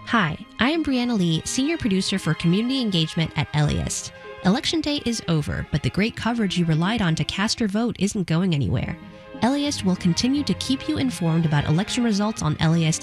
Hi, I am Brianna Lee, Senior Producer for Community Engagement at LAist. Election day is over, but the great coverage you relied on to cast your vote isn't going anywhere. LAist will continue to keep you informed about election results on LAist